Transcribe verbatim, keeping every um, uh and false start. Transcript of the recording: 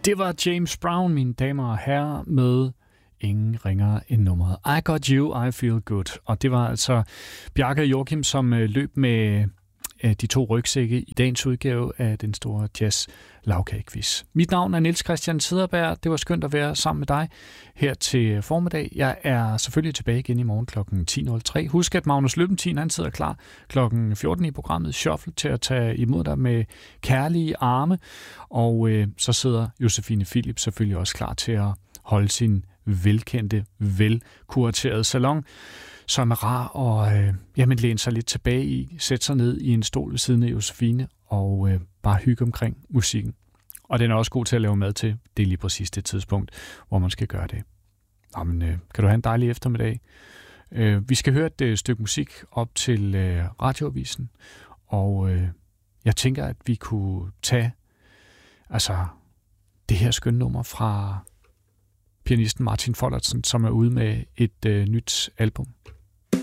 Det var James Brown, mine damer og herrer, med ingen ringere end nummeret I Got You, I Feel Good. Og det var altså Bjarke og Joachim, som løb med de to rygsække i dagens udgave af den store jazz lavkagequiz. Mit navn er Niels Christian Cederberg. Det var skønt at være sammen med dig her til formiddag. Jeg er selvfølgelig tilbage igen i morgen klokken ti nul tre. Husk, at Magnus Løbentin, han sidder klar klokken fjorten i programmet Shuffle til at tage imod dig med kærlige arme. Og øh, så sidder Josefine Philip selvfølgelig også klar til at holde sin velkendte, velkuraterede salon, som er rar og øh, jamen, læne sig lidt tilbage i, sætte sig ned i en stol ved siden af Josefine og øh, bare hygge omkring musikken. Og den er også god til at lave mad til. Det er lige præcis det tidspunkt, hvor man skal gøre det. Nå, men, øh, kan du have en dejlig eftermiddag? Øh, vi skal høre et øh, stykke musik op til øh, radioavisen, og øh, jeg tænker, at vi kunne tage altså, det her skønne nummer fra pianisten Martin Follertsen, som er ude med et øh, nyt album.